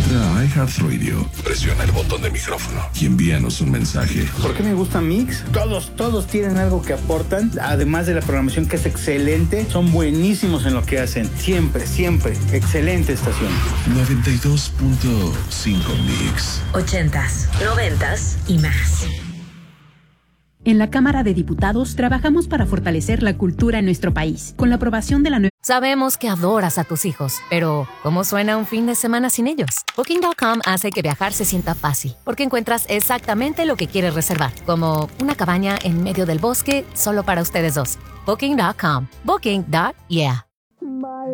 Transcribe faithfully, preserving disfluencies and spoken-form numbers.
Entra a iHeartRadio, presiona el botón de micrófono y envíanos un mensaje. ¿Por qué me gusta Mix? Todos, todos tienen algo que aportan, además de la programación que es excelente, son buenísimos en lo que hacen. Siempre, siempre, excelente estación. noventa y dos punto cinco Mix. Ochentas, noventas y más. En la Cámara de Diputados trabajamos para fortalecer la cultura en nuestro país, con la aprobación de la nueva... Sabemos que adoras a tus hijos, pero ¿cómo suena un fin de semana sin ellos? Booking punto com hace que viajar se sienta fácil, porque encuentras exactamente lo que quieres reservar, como una cabaña en medio del bosque solo para ustedes dos. Booking punto com. Booking. Yeah.